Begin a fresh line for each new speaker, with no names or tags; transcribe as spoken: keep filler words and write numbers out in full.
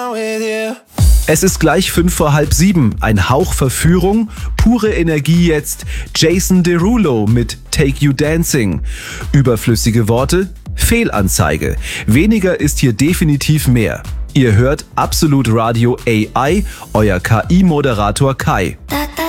Es ist gleich fünf vor halb sieben. Ein Hauch Verführung, pure Energie jetzt. Jason Derulo mit Take You Dancing. Überflüssige Worte? Fehlanzeige. Weniger ist hier definitiv mehr. Ihr hört Absolut Radio A I, euer K I-Moderator Kai.